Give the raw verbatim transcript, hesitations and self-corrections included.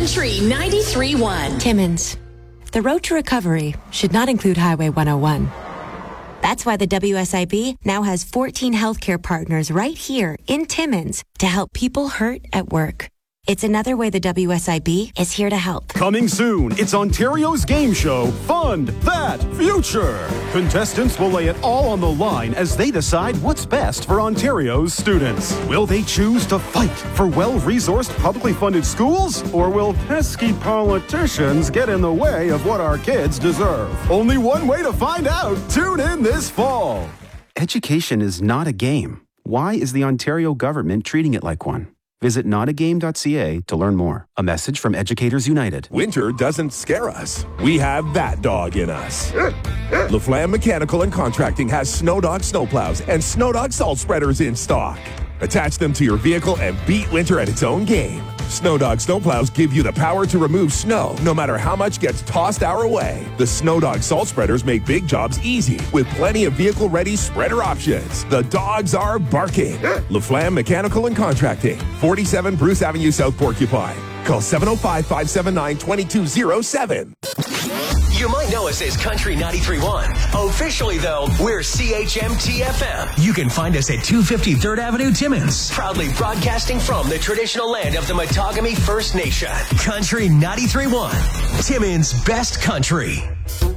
Country ninety-three point one. Timmins. The road to recovery should not include Highway one oh one. That's why the W S I B now has fourteen healthcare partners right here in Timmins to help people hurt at work. It's another way the W S I B is here to help. Coming soon, it's Ontario's game show, Fund That Future. Contestants will lay it all on the line as they decide what's best for Ontario's students. Will they choose to fight for well-resourced, publicly funded schools? Or will pesky politicians get in the way of what our kids deserve? Only one way to find out. Tune in this fall. Education is not a game. Why is the Ontario government treating it like one? Visit not a game dot c a to learn more. A message from Educators United. Winter doesn't scare us. We have that dog in us. LaFlamme Mechanical and Contracting has Snowdog snowplows and Snowdog salt spreaders in stock. Attach them to your vehicle and beat winter at its own game. Snowdog snowplows give you the power to remove snow no matter how much gets tossed our way. The Snowdog salt spreaders make big jobs easy with plenty of vehicle-ready spreader options. The dogs are barking. LaFlamme Mechanical and Contracting, forty-seven Bruce Avenue, South Porcupine. Call seven oh five, five seven nine, two two oh seven. You might know us as Country ninety-three point one. Officially, though, we're C H M T F M. You can find us at two fifty third Avenue, Timmins. Proudly broadcasting from the traditional land of the Matagami First Nation. Country ninety-three point one. Timmins' best country.